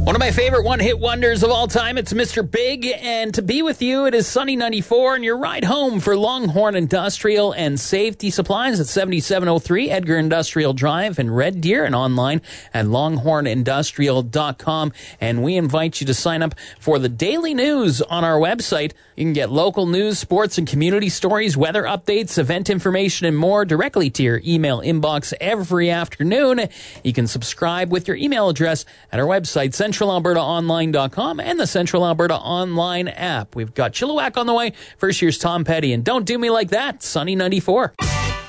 One of my favorite one-hit wonders of all time, it's Mr. Big, and to be with you, it is Sunny 94, and your ride home for Longhorn Industrial and Safety Supplies at 7703 Edgar Industrial Drive in Red Deer, and online at longhornindustrial.com. And we invite you to sign up for the daily news on our website. You can get local news, sports, and community stories, weather updates, event information, and more directly to your email inbox every afternoon. You can subscribe with your email address at our website, centralalbertaonline.com, and the Central Alberta Online app. We've got Chilliwack on the way. First, here's Tom Petty, and Don't Do Me Like That, Sunny 94.